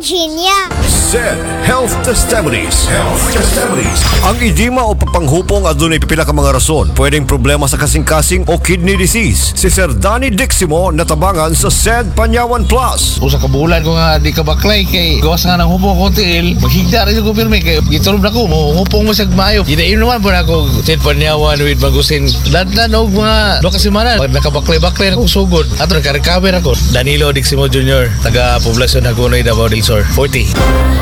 Virginia. SED Health Testimonies. Ang edema o papanghupong adunay pipila ka mga rason. Pwedeng problema sa kasing-kasing o kidney disease. Si Sir Danny Diximo natabangan sa SED Panyawan Plus. Usa ka bulan ko nga di ka baklay kay gawas nga ng hupong ko tiil. Maghigda rin ko pirmi kay gitulog na ko mo hupong mo sa maayo. Ginain naman po na ako SED Panyawan with Magusin. Dadlan og mga 2 semana pag nakabaklay-baklay na kong sugod. Ato naka-recover ako. Danilo Diximo Jr. taga Poblacion Hagonoy, Davao del Sur. 40.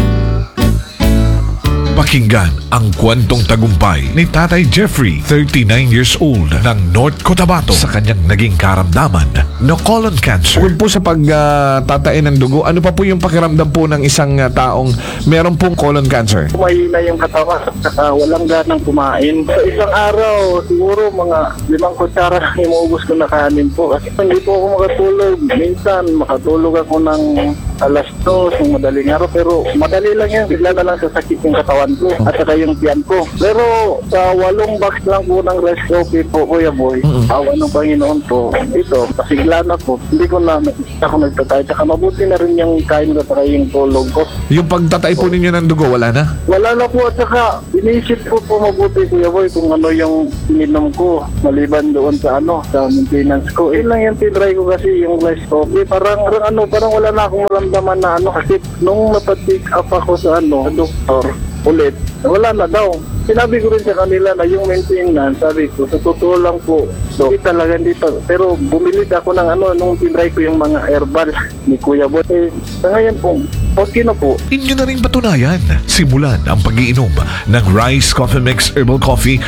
Pakinggan ang kwentong tagumpay ni Tatay Jeffrey, 39 years old, ng North Cotabato sa kanyang naging karamdaman na colon cancer. Kung po sa pagtatain ng dugo, ano pa po yung pakiramdam po ng isang taong meron pong colon cancer? Mahina yung katawan at walang ganang kumain. Sa isang araw, siguro mga 5 kutsara lang imuubos ko na kanin po. Kasi hindi po ako makatulog. Minsan, makatulog ako ng alas 2 ng madaling araw. Pero madali lang yan. Bigla na lang sasakit yung katawan ko at saka yung tiyan ko. Pero sa 8 box lang po ng rest coffee po, Kuya Boy, awa ng Panginoon po, ito, pasigla na po. Hindi ko na ako nagtatay. Saka mabuti na rin yung kain ko at yung tulog ko. Yung pagtatay po ninyo ng dugo, wala na? Wala na po at saka inisip ko po mabuti, Kuya Boy, kung ano yung ininom ko maliban doon sa sa maintenance ko. Lang yung tinry ko kasi yung rice coffee. Parang wala na akong maramdaman na kasi nung napatik up ako sa doktor ulit, wala na daw. Sinabi ko rin sa kanila na yung maintenance, sabi ko, sa totoo lang po, so, talaga dito. Pero bumili ako ng nung tinry ko yung mga herbal ni Kuya Boy. Sa ngayon po, okay na po. Inyo na rin patunayan. Simulan ang pag-iinom ng Rice Coffee Mix Herbal Coffee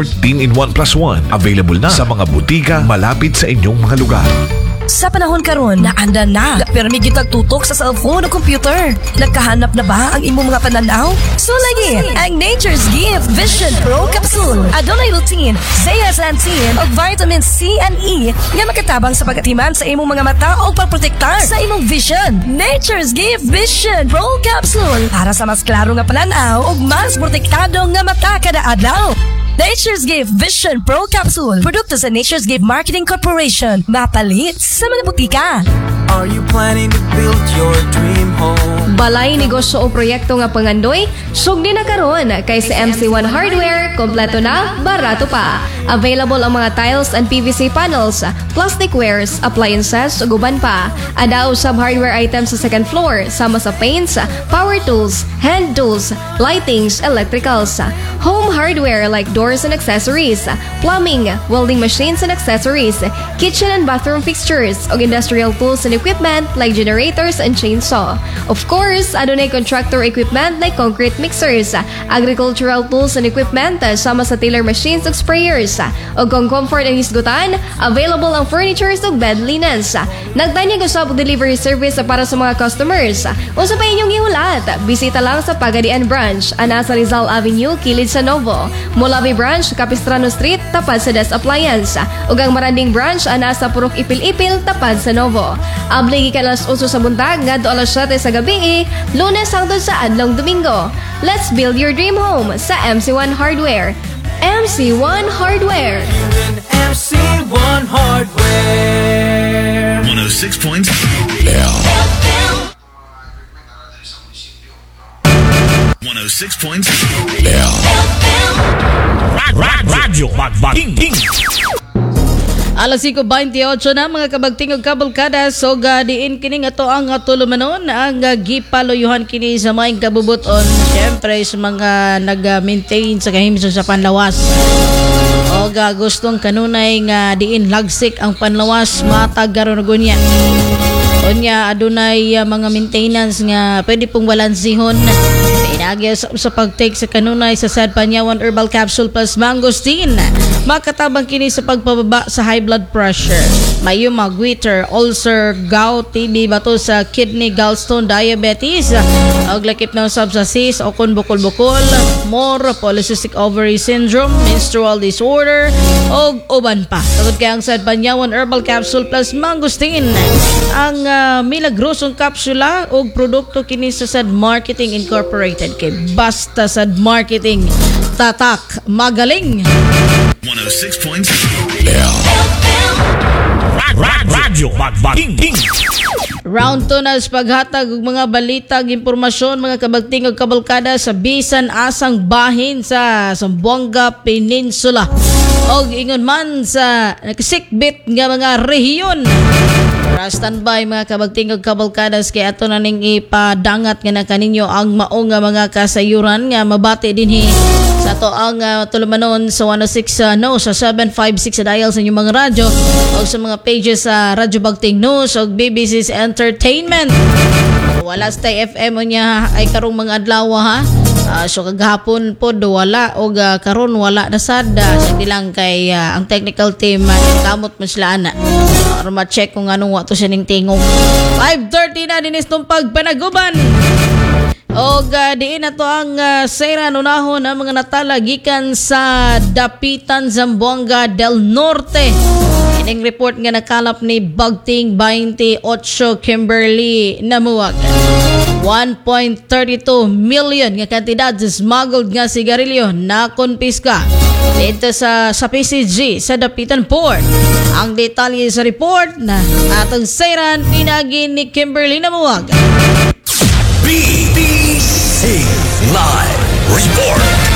14-in-1+1. Available na sa mga butika malapit sa inyong mga lugar. Sa panahon karon na anda na, pero may tutok sa cellphone o computer. Nagkahanap na ba ang imong mga pananaw? So lagi, ang Nature's Gift Vision Pro Capsule. Adunay lutein, zeaxanthin o vitamin C and E nga makatabang sa pagatiman sa imong mga mata o pagprotektar sa imong vision. Nature's Gift Vision Pro Capsule para sa mas klaro nga pananaw o mas protektado nga mata kada adlaw. Nature's Gift Vision Pro Capsule. Produkto sa Nature's Gift Marketing Corporation. Mapalit sa mga butika. Are you planning to build your dream home? Balay negosyo o proyekto nga pangandoy, sugdi na karon kay sa MC1 Hardware, kompleto na, barato pa. Available ang mga tiles and PVC panels, plasticwares, appliances, ug uban pa. Ada usab hardware items sa second floor, sama sa paints, power tools, hand tools, lightings, electricals. Home hardware like doors and accessories, plumbing, welding machines and accessories, kitchen and bathroom fixtures, ug industrial tools and equipment like generators and chainsaw. Of course, adunay contractor equipment like concrete mixers, agricultural tools and equipment, sama sa tiller machines ug sprayers. Ug kung comfort ang hisgutan, available ang furnitures ug bed linens. Nagtanyag usab og delivery service para sa mga customers. Unsa pa inyong gihulat? Bisita lang sa Pagadian Branch, ana sa Rizal Avenue, kilid sa Novo. Molabi Branch, Capistrano Street, tapad sa Des Appliance. Ug ang Maranding Branch, ana sa Purok Ipil-Ipil, tapad sa Novo. Abli gikan alas 8 sa buntag ngadto alas 7 sa gabi, Lunes hangtod sa adlong Domingo. Let's build your dream home sa MC1 Hardware. MC1 Hardware. MC1 Hardware. 106.0 106.0 Radyo Magbating. Alas 5:28 na mga kabagting ug kabalkada, so diin kini ato ang tulumanon ang gipaluyuhan kini sa maing kabubuton, syempre sa mga nag-maintain sa kahimsog sa panlawas. O gustong kanunay nga diin lagsik ang panlawas matag garon gunya. Unya adunay mga maintenance nga pwede pong balansihon. Inagya sa pag-take sa kanunay sa SED Panyawan Herbal Capsule plus Mangosteen. Makatabang kini sa pagpababa sa high blood pressure, mayuma, goiter, ulcer, gout, TB, bato sa kidney, gallstone, diabetes, og lakip na usab sa cyst o kun bukol-bukol, more, polycystic ovary syndrome, menstrual disorder, og uban pa. Tungod kay ang SED Panyawan Herbal Capsule plus Mangosteen, ang milagrosong kapsula og produkto kini sa SED Marketing Incorporated, kay basta SED Marketing, tatak, magaling. 106.0 Radyo Magbating. Round 2 na sa paghatag og mga balitag, impormasyon, mga kabagting ug kabalkada sa bisan asang bahin sa Zamboanga Peninsula og ingon man sa nakasikbit nga mga rehiyon. Para standby mga kabagting ug kabalkadas kay ato na ning ipadangat nga na kaninyo ang mao nga mga kasayuran nga mabati dinhi sa ato ang tulumanon sa 106 no sa 756 sa dial sa inyong mga radyo o sa mga pages sa Radyo Bagting News o BBC's Entertainment. Wala sa FM niya ay karong mga adlaw ha. So kagahapon po wala o karon wala na sad sa dilang kay ang technical team kamot mo sila ana. Para ma-check kung anong wato siya ning tingog. 5:30 na dinis tong pagpanaguban. Og diin na to ang sera nunahon ang mga natala gikan sa Dapitan, Zamboanga del Norte. Ining report nga nakalap ni Bagting 28 Kimberly Namuwag. 1.32 million nga kantidad sa smuggled nga sigarilyo na konpiska dito sa PCG sa Dapitan Port. Ang detalye sa report na atong seran pinagi ni Kimberly Namuwag. BBC Live Report.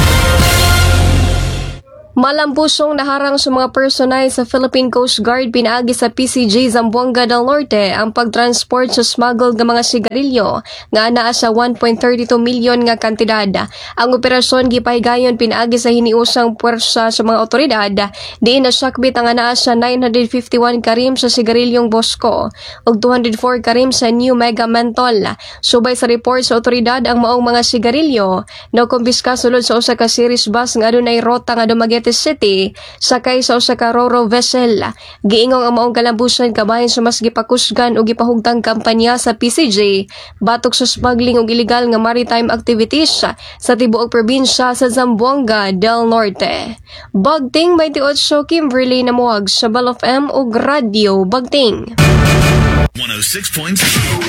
Malampusong naharang sa mga personay sa Philippine Coast Guard pinaagi sa PCG Zamboanga del Norte ang pagtransport sa smuggled nga mga sigarilyo nga naa sa 1.32 milyon nga kantidad. Ang operasyon gipahigayon pinaagi sa hiniusang puwersa sa mga otoridad diin na sakbit ang naa sa 951 karim sa sigarilyong Bosco ug 204 karim sa New Mega Mentol. Subay sa report sa otoridad ang maong mga sigarilyo na kumpiska sulod sa usa ka series bus nga adunay rota nga Dumaguete City sakay sa usa ka ro-ro vessel. Giingong ang maong kalambusan kabahin sa mas gipakusgan o gipahugtang kampanya sa PCG batok sa smuggling og illegal nga maritime activities sa tibuok probinsya sa Zamboanga del Norte. Bagting 28 Kimberly Namuwag sa Bal of M ug Radio Bagting. 106.7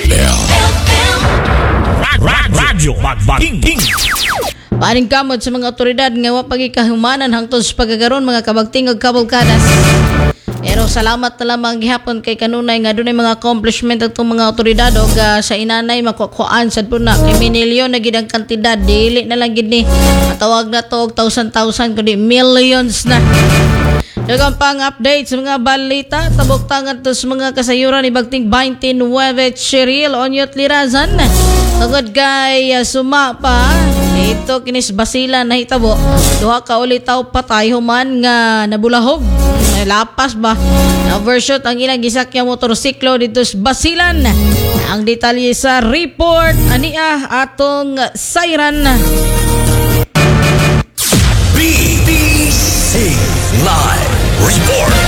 Radyo Bagting. Paring kamot sa mga otoridad nga wa pagikahumanan hangtod sa pagkakaroon mga kabagting ug kabalkadas. Pero salamat na lamang gihapon kay kanunay nga dunay mga accomplishment atong mga otoridad og sa inanay makukuan sad po na kay minilyon na gid ang kantidad dili na lang gid ni matawag na to og 1,000 kundi millions na. Dagang pang update sa mga balita tabok tangan to sa mga kasayuran ni Bagting 29 Cheryl Onyot Lirazan. Tugod kay suma pa ito kinis basila na hitabo duha ka ulitaw patay human nga nabulahog lapas ba na overshot ang ilang gisakyang motorsiklo dito sa Basilan. Ang detalye sa report ania atong Siren. BBC Live Report.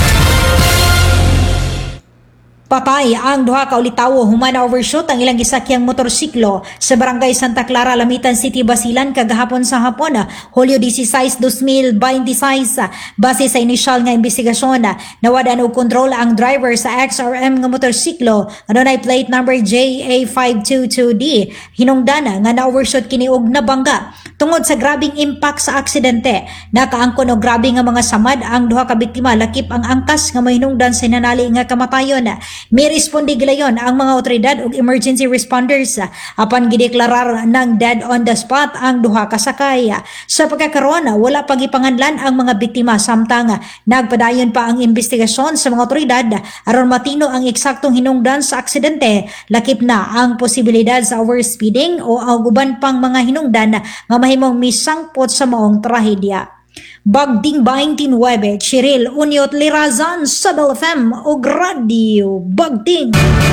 Patay ang duha ka ulitawo human na overshoot ang ilang gisakyang motorsiklo sa Barangay Santa Clara, Lamitan City, Basilan kagahapon sa hapon, Hulyo 16, 2026. Base sa inisyal nga investigasyon, nawadan og kontrol ang driver sa XRM nga motorsiklo adunay plate number JA522D. Hinungdan nga na-overshoot kini og nabangga. Tungod sa grabing impact sa aksidente, nakaangkon og grabe nga mga samad ang duha ka biktima lakip ang angkas nga mahinungdan sa nanali nga kamatayon. May respondi gilayon ang mga otoridad ug emergency responders apan gideklarar ng dead on the spot ang duha ka sakay. Sa pagkakaroon wala pa gipanganlan ang mga biktima samtang nagpadayon pa ang investigasyon sa mga otoridad aron matino ang eksaktong hinungdan sa aksidente lakip na ang posibilidad sa overspeeding o uban pang mga hinungdan nga mahimong misangpot sa maong trahedya. Bagting 29 Cheryl Onyot Lirazan sa Bal FM ug Radio Bagting.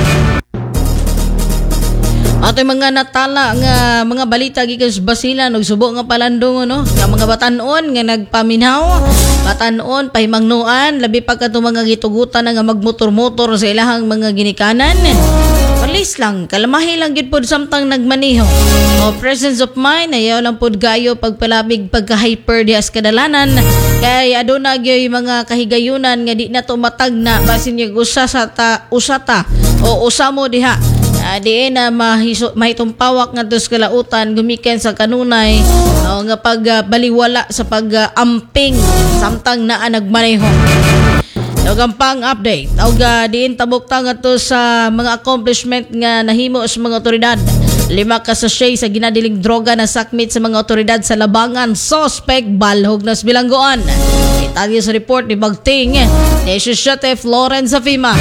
Ato mga natala nga mga balita gikan sa Basilan ug subo nga palandong no nga mga batan-on nga nagpaminaw, batan-on pahimangnuan labi pa kadto mga gitugutan nga magmotor-motor sa ilahang mga ginikanan. Palis lang, kalamahi lang gid pod samtang nagmaneho. O presence of mind ayaw lang pod gayo pagpalabig pagka-hyper dias kadalanan kay aduna gyud mga kahigayunan nga di na to matag na basin yung usata o usamo diha. Di na mahitumpawak nga dos kalautan gumiken sa kanunay nga pagbaliwala sa pag-amping samtang naa nagmaneho. Dugang pang update. Diin tabukta nga to sa mga accomplishment nga nahimo sa mga otoridad. 5 ka sachet sa ginadiling droga na sakmit sa mga otoridad sa labangan. Suspect balhog na bilanggoan. Italya sa report ni Bagting ni Shishete Florence Afima.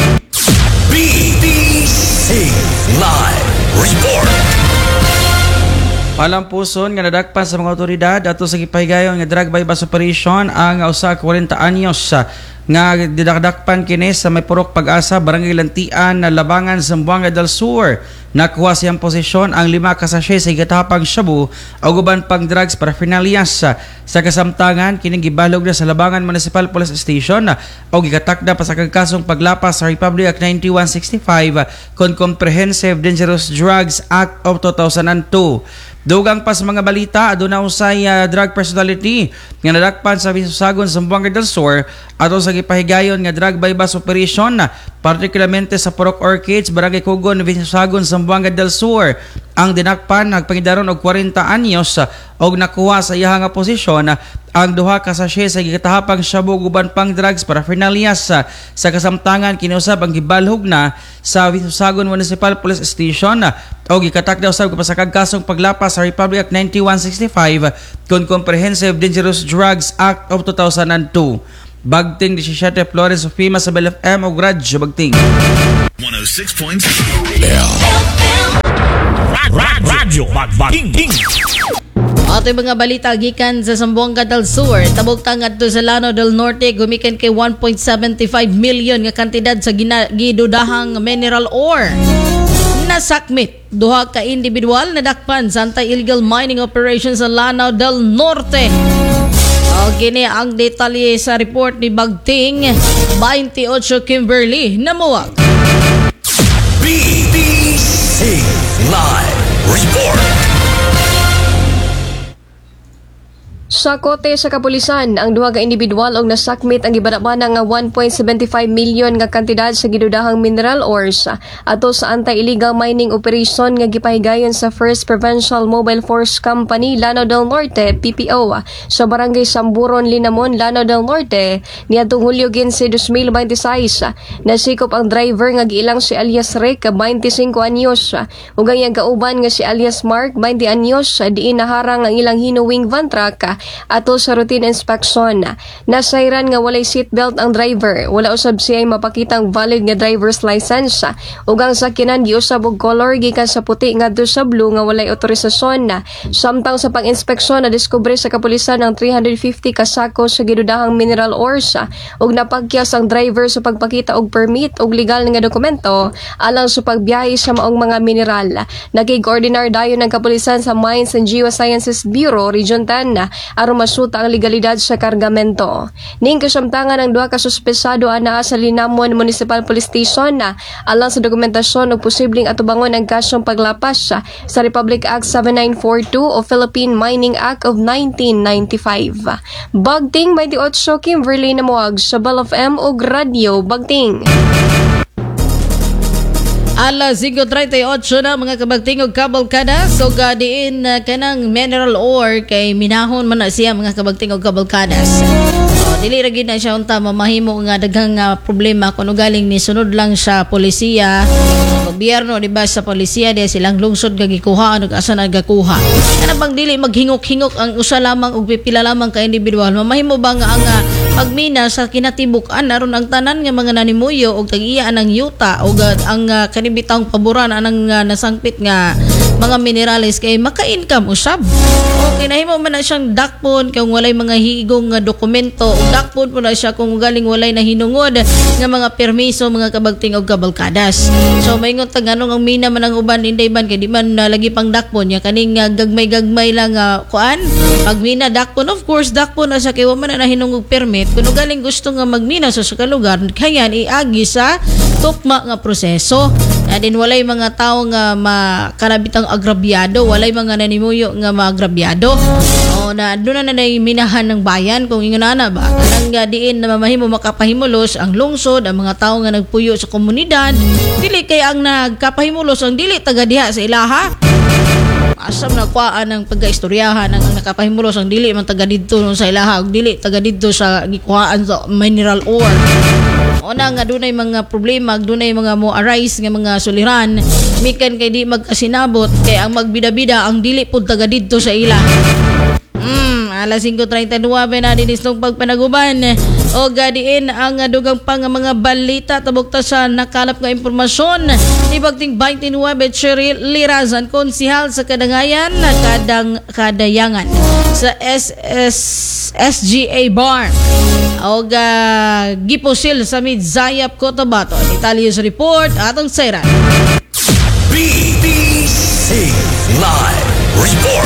BBC Live Report. Palang puson nga nadakpan sa mga otoridad ato sa gipahigayon nga drug bypass operation ang usa ka 40 anyos nga didakdakpan kini sa may purok Pag-asa, Barangay Lantian na Labangan, Zamboanga del Sur. Nakuha siyang posisyon ang 5 ka sachet sa igatapang shabu o guban pang drugs paraphernalias. Sa kasamtangan, kining gibalog na sa Labangan Municipal Police Station o gigatakda pa sa kagkasong paglapas sa Republic Act 9165 kon Comprehensive Dangerous Drugs Act of 2002. Dugang pa sa mga balita, aduna usay drug personality nga nadakpan sa Visosagon, Zamboanga del Sur ato sa gipahigayon nga drug bypass operation, particularmente sa Purok Orchids, Barangay Kugon, Visosagon, Zamboanga del Sur. Ang dinakpan nagpangidaron og 40 anyos og nakuha sa iyang nga posisyon ang 2 ka sachet sa gigatahapang shabu guban pang drugs paraphernalias. Sa kasamtangan kiniusab ang gibalhog na sa Visosagon Municipal Police Station o gikatakda usab sa kagkasong paglapas sa Republic Act 9165 kon Comprehensive Dangerous Drugs Act of 2002. Bagting 17 Flores of Fima sa BLFM o Radyo Bagting 106.7 Radyo Bagting. Ato mga balita gikan sa Zamboanga del Sur. Tabukta ngadto sa Lanao del Norte gumikan kay 1.75 million nga kantidad sa gidudahang mineral ore. Nasakmit 2 ka individual na dakpan sa anti-illegal mining operations sa Lanao del Norte. Gini ang detalye sa report ni Bagting 28 Kimberly Namuwag. BBC Live Report. Sa kote sa kapulisan, ang 2 ka individual og nasakmit ang gibadabana nga 1.75 million nga kantidad sa gidudahang mineral ores ato sa anti-illegal mining operation nga gipahigayon sa First Provincial Mobile Force Company Lanao del Norte sa Barangay Samburon, Linamon, Lanao del Norte niadtong Hulyo 15, 2026. Nasikop ang driver nga giilang si alias Rick, 25 anyos, ug ang iyang kauban nga si alias Mark, 20 anyos, diin naharang ang ilang hinuwing van truck ato sa routine inspection. Nasayran nga walay seatbelt ang driver, wala usab siya mapakitang valid nga driver's license, ug ang sakyanan giusab og color gikan sa puti ngadto sa blue nga walay otorisasyon. Samtang sa pang-inspeksyon na diskubre sa kapulisan ang 350 ka sako sa gidudahang mineral ores ug napagkyas ang driver sa pagpakita og permit ug legal nga dokumento alang sa pagbiyahe sa maong mga mineral. Nagig-ordinar dayon ng kapulisan sa Mines and Geosciences Bureau Region 10 aron masuta ang legalidad sa kargamento. Ning kasamtangan ang 2 ka suspesado anaa sa Linamon Municipal Police Station alang sa dokumentasyon ug posibleng atubangon ang kasong paglapas sa Republic Act 7942 o Philippine Mining Act of 1995. Bagting 28 Kimberly Namuwag sa BLFM ug Radyo Bagting. Alas 5:38 na mga kabagting og kabalkada. So diin kanang mineral ore kay minahon man na siya mga kabagting og kabalkadas. Dili ra gid na siya unta mamahimo nga daghang problema kuno galing ni sunod lang sa polisiya. Gobyerno di ba sa polisiya di silang lungsod nga gikuha ug asa nagakuha. Kana bang dili maghingok-hingok ang usa lamang og pipila lamang ka individual. Mamahimo ba nga ang pagmina sa kinatibuk-an aron ang tanan nga mga nanimuyo og tag-iya ang yuta ug ang kanibitang paboran anang nasangpit nga mga minerales kay maka-income usab. Okay, nahimo man na siyang dakpon kung walay mga higong nga dokumento ug dakpon po na siya kung galing walay na hinungod nga mga permiso mga kabagting og kabalkadas. So maingon tag anong ang mina man ang uban inday ban kay di man lagi pang dakpon nya kaning gagmay-gagmay lang kuan pagmina dakpon, of course dakpon na siya kay wa man na hinungog permit kuno galing gusto nga magmina sa lugar kayan iagi sa tukma nga proseso. Din walay mga tao nga makarabitang agrabyado, walay mga nanimuyo nga maagrabyado. O na doon na minahan ng bayan kung ingon na ba. Nang diin na mamahimo makapahimulos ang lungsod, ang mga tao nga nagpuyo sa komunidad, dili kay ang nagkapahimulos ang dili taga diha sa ilaha. Asam na kuhaan ng pagkaistoryahan ang nakapahimulos ang dili man taga didto no sa ilaha ug dili taga didto sa gikuhaan sa mineral ore. Una nga dunay mga problema, dunay mga mo arise nga mga suliran, mikan kay di magkasinabot kay ang magbida-bida ang dili pud taga didto sa ila. Alas 5:39 na dinis nung pagpanaguban o gadiin ang dugang pang mga balita tabok sa nakalap nga impormasyon ni Bagting 29 Cheryl Lirazan, konsihal sa Kadangayan na Kadayangan sa SGA Bar o giposil sa Midzayap, Cotabato. Detalye sa report atong Sairan. BBC Live Report.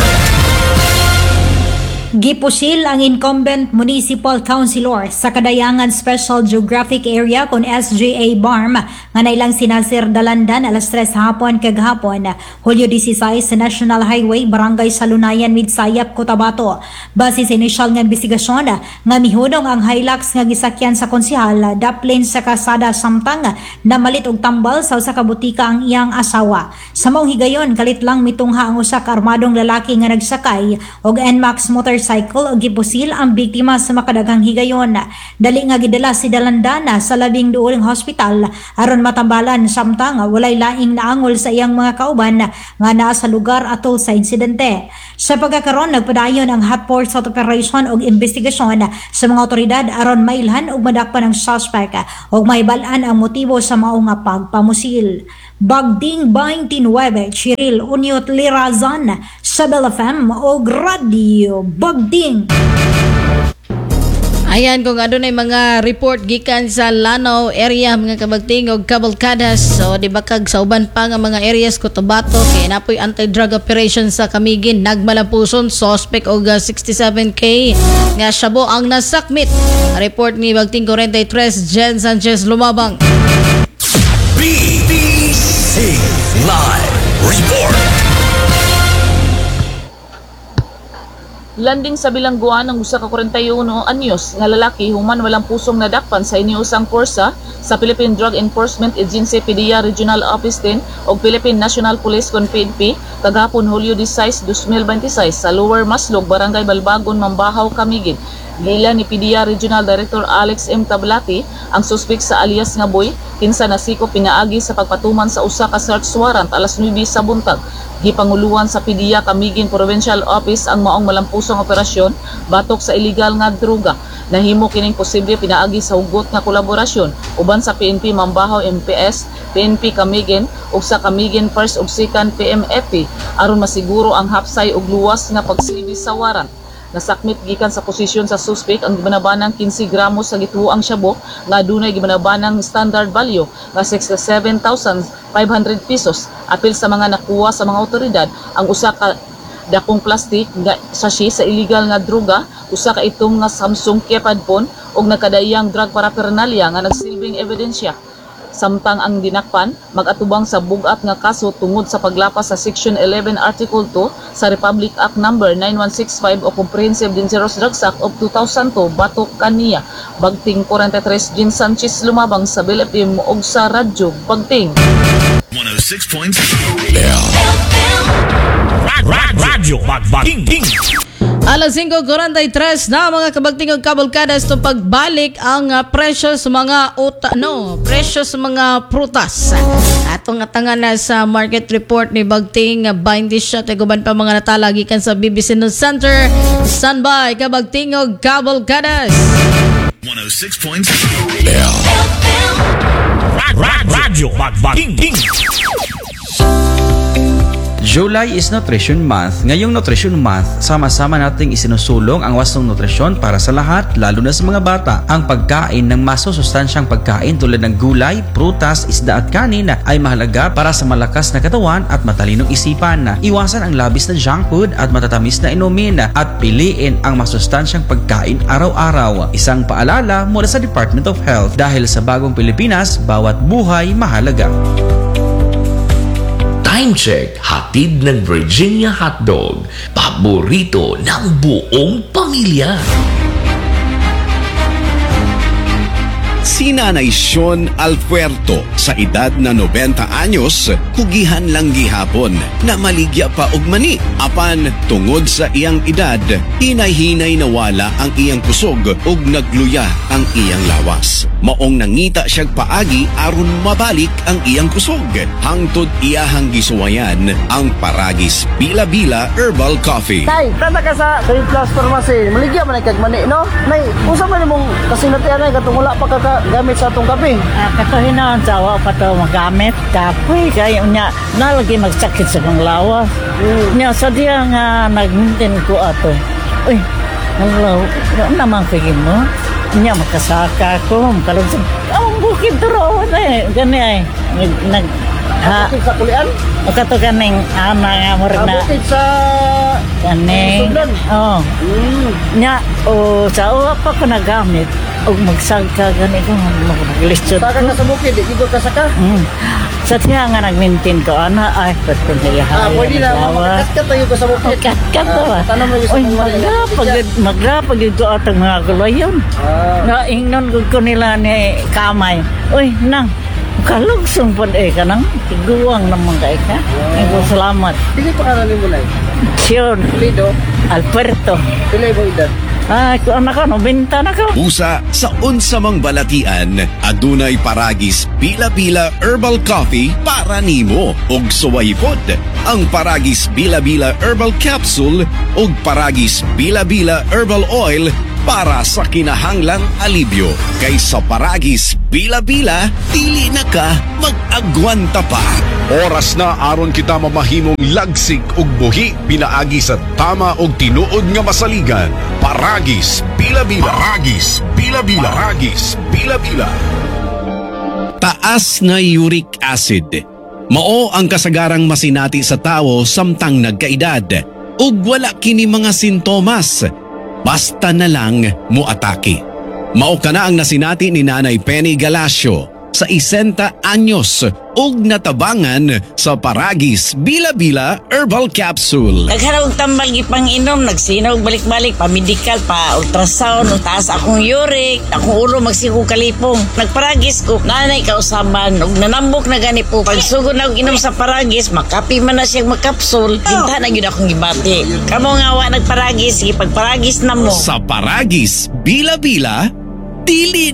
Gipusil ang incumbent municipal councilor sa Kadayangan Special Geographic Area kon SGA Barm nga nailang sinasir dalandan alas 3 hapon kaghapon Hulyo 16 sa National Highway Barangay Salunayan, Midsayap, Cotabato. Base sa inisyal nga investigasyon nga mihunong ang Hilux nga gisakyan sa konsehal daplin sa kasada samtang na malit og tambal sa usa ka butika ang iyang asawa. Sa maong higayon kalit lang mitungha ang usa ka armadong lalaki nga nagsakay og NMAX motorcycle o gipusil ang biktima sa makadaghang higayon. Dali nga gidala si dalandana sa labing duoling hospital aron matambalan samtang walay laing naangol sa iyang mga kauban nga naa sa lugar atol sa insidente. Sa pagkakaroon nagpadayon ang hot pursuit operation og investigasyon sa mga otoridad aron mailhan og madakpan ang suspect og mahibalan ang motibo sa mao nga pagpamusil. Bagting 29 Cheryl Uniot Lirazan sa Bell FM o Radio Bagting. Ayan kung adunay mga report gikan sa Lanao area mga kabagting og Cabalcadas, so di ba kag sa uban pa nga mga areas Cotabato kay napoy anti-drug operation sa Camiguin, nagmalapuson suspect og 67K nga syabo ang nasakmit. Report ni Bagting 43 Jen Sanchez Lumabang. BBC Live Report. Landing sa bilangguan ng usa ka 41 anyos nga lalaki human walang pusong nadakpan sa iniusang porsa sa Philippine Drug Enforcement Agency PDEA Regional Office 10 o Philippine National Police kon PNP kagahapon Hulyo 16, 2026 sa Lower Maslog, Barangay Balbagon, Mambahaw, Camiguin. Gila ni PDEA Regional Director Alex M. Tablati ang suspek sa alias nga Boy kinsa nasiko pinaagi sa pagpatuman sa usa ka search warrant alas 9 sa buntag. Gipanguluan sa PDEA Camiguin Provincial Office ang maong malampusong operasyon batok sa illegal nga droga. Nahimo kining posible pinaagi sa hugot nga kolaborasyon uban sa PNP Mambahaw MPS, PNP Camiguin ug sa Camiguin First ug Second PMFP aron masiguro ang hapsay ug luwas nga pagsilbi sa warrant. Nasakmit gikan sa posisyon sa suspect ang gibanabanang 15 gramos sa gituoang syabo nga adunay gibanabanang standard value nga 67,500 pesos. Apil sa mga nakuha sa mga otoridad ang usa ka dakong plastic nga sachet sa illegal nga droga, usa ka itong nga Samsung keypad phone ug nakadayang drug paraphernalia nga nagsilbing ebidensya. Samtang ang dinakpan magatubang sa bugat nga kaso tungod sa paglapas sa Section 11 Article 2 sa Republic Act No. 9165 o Comprehensive Dangerous Drugs Act of 2002 batok kaniya. Bagting 43 Jean Sanchez Lumabang sa Bell FM ug sa Radyo Bagting 106.7 Radyo Bagting. Alas 5:43 na mga kabagting og Cabalcadas itong pagbalik ang presyo sa mga presyo sa mga prutas. Atong atangan na sa market report ni Bagting 20 siya guban pa mga natala gikan sa BBC News Center. Standby kabagting og Cabalcadas 106.7 Radyo Bagting. July is Nutrition Month. Ngayong Nutrition Month, sama-sama nating isinusulong ang wastong nutrisyon para sa lahat, lalo na sa mga bata. Ang pagkain ng masusustansyang pagkain tulad ng gulay, prutas, isda at kanin ay mahalaga para sa malakas na katawan at matalinong isipan. Iwasan ang labis na junk food at matatamis na inumin at piliin ang masusustansyang pagkain araw-araw. Isang paalala mula sa Department of Health, dahil sa bagong Pilipinas, bawat buhay mahalaga. Time check, hatid ng Virginia Hotdog, paborito ng buong pamilya. Si Nanay Sean Alpuerto sa edad na 90 anyos, kugihan lang gihapon na maligya pa og mani. Apan tungod sa iyang edad, hinay-hinay nawala ang iyang kusog ug nagluya ang iyang lawas. Maong nangita siyag paagi aron mabalik ang iyang kusog. Hangtod iyahang gisuwayan ang Paragis Bila-Bila Herbal Coffee. Tay, tanda ka sa Trade Plus Pharmacy. Maligya man ay kagmani, no? Nay, usa man imong kasinatian ay katong wala pa gamit sa atong kape. Katuhinan sa awa pa to magamit kape kay unya nalagi magsakit sa kong lawas. Nya sa diya nga nag-maintain ko ato. Uy, hello, naman kagin mo. Nya makasaka ko, makalog sa ang bukid duro na gani ay nag sa kulian? Kato kaning ana nga murag na. Bukid sa kaning. Oh. Nya o sa uwa pa ko nagamit og magsagka gani ko maglistod. Saka ka sa bukid, dito ka saka? Sa tiya nga nag-maintain ko ana ay patun niya. Pwede na makakaskat tayo ko sa bukid. Kaskat ba? Tanong mo yung magrapag ko atong mga gulayon. Na ingnon ko nila ni kamay. Uy, nang kalugsong po kanang tiguang naman kay ka. Salamat. Dili pa kananin mo na Sean Lido Alpuerto. Pilay mo edad? Anak ko, benta na ko. Usa sa unsamang balatian, adunay Paragis Bila-Bila Herbal Coffee para nimo og suwaypod. Ang Paragis Bila-Bila Herbal Capsule ug Paragis Bila-Bila Herbal Oil para sa kinahanglang alibyo. Kay sa Paragis Bila-Bila, dili na ka mag-agwanta pa. Oras na aron kita mamahimong lagsig ug buhi pinaagi sa tama ug tinuod nga masaligan. Paragis Bila-Bila. Paragis Bila-Bila. Paragis Bila-Bila. Taas na uric acid. Mao ang kasagarang masinati sa tao samtang nagkaedad. Ug wala kini mga sintomas. Basta na lang muatake. Mao kana ang nasinati ni Nanay Penny Galacio sa 60 anyos ug natabangan sa Paragis Bila-Bila Herbal Capsule. Nagharap tambal gipang inom, nagsinaw balik-balik pa medical pa ultrasound, taas akong uric, akong ulo magsiku kalipong. Nagparagis ko, nanay kausaban ug nanambok na gani po. Pagsugod na og inom sa Paragis, makapi man na siyang makapsul, binta na gyud akong gibati. Kamo nga wa nagparagis, sige pagparagis na mo. Sa Paragis Bila-Bila, dili